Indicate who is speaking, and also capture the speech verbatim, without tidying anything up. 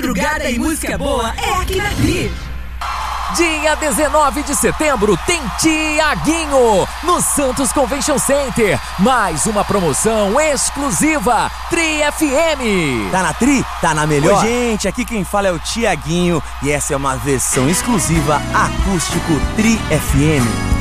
Speaker 1: Madrugada e música boa é aqui na Tri.
Speaker 2: Dia dezenove de setembro tem Tiaguinho no Santos Convention Center. Mais uma promoção exclusiva Tri F M.
Speaker 3: Tá na Tri? Tá na melhor? Oi, gente, aqui quem fala é o Tiaguinho e essa é uma versão exclusiva acústico Tri F M.